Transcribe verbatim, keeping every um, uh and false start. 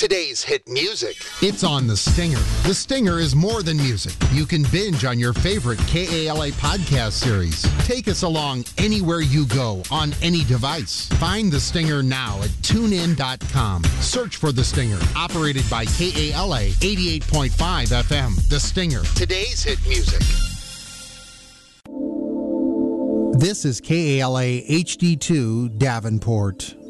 Today's hit music. It's on The Stinger. The Stinger is more than music. You can binge on your favorite K A L A podcast series. Take us along anywhere you go on any device. Find The Stinger now at tune in dot com. Search for The Stinger, operated by K A L A eighty-eight point five F M. The Stinger. Today's hit music. This is K A L A H D two Davenport.